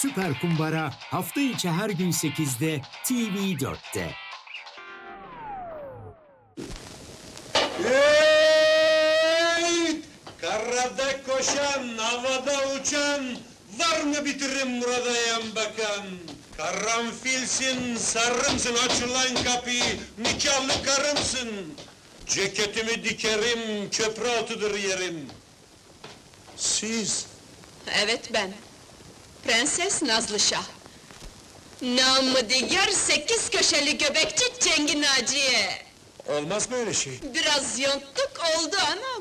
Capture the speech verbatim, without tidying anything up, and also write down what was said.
Süper Kumbara hafta içi her gün sekizde T V dörtte. Hey! Karada koşan, havada uçan, var mı bitirim burada yan bakan? Karanfilsin, sarımsın, aç ulan kapıyı, nikahlı karımsın. Ceketimi dikerim, köprü altıdır yerim. Siz? Evet ben. Prenses Nazlışah. Namı diğer sekiz köşeli göbekçi Cengi Naciye. Olmaz böyle şey. Biraz yonttuk oldu anam.